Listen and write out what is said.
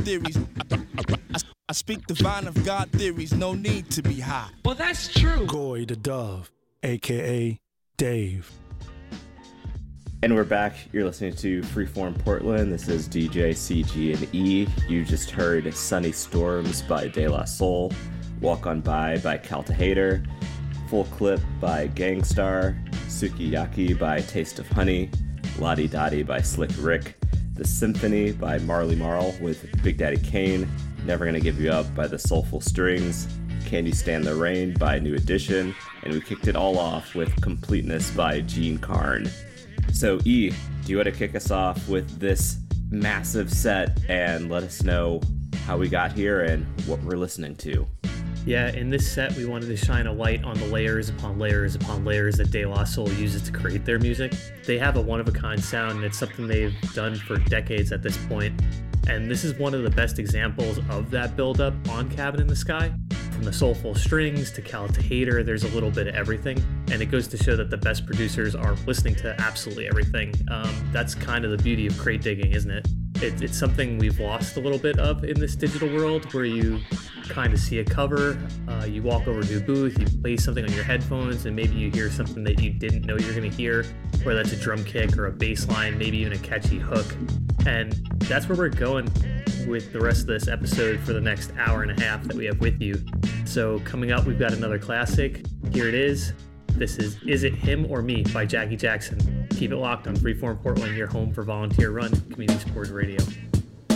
theories. I speak divine of God theories, no need to be high. Well, that's true. Goy the Dove, a.k.a. Dave. And we're back. You're listening to Freeform Portland. This is DJ CG and E. You just heard Sunny Storms by De La Soul, Walk On By Caltahater, Full Clip by Gangstar, Sukiyaki by Taste of Honey, Lottie Dottie by Slick Rick, The Symphony by Marley Marl with Big Daddy Kane, Never Gonna Give You Up by The Soulful Strings, Can You Stand the Rain by New Edition, and we kicked it all off with Completeness by Gene Carn. So E, do you want to kick us off with this massive set and let us know how we got here and what we're listening to? Yeah, in this set, we wanted to shine a light on the layers upon layers upon layers that De La Soul uses to create their music. They have a one-of-a-kind sound, and it's something they've done for decades at this point. And this is one of the best examples of that build-up on Cabin in the Sky. From the Soulful Strings to Caltahater, there's a little bit of everything. And it goes to show that the best producers are listening to absolutely everything. That's kind of the beauty of crate digging, isn't it? It's something we've lost a little bit of in this digital world, where you kind of see a cover, you walk over to a booth, you play something on your headphones, and maybe you hear something that you didn't know you're going to hear, whether that's a drum kick or a bass line, maybe even a catchy hook. And that's where we're going with the rest of this episode for the next hour and a half that we have with you. So coming up, we've got another classic. Here it is. This is It Him or Me by Jackie Jackson. Keep it locked on Freeform Portland, your home for volunteer-run community sports radio.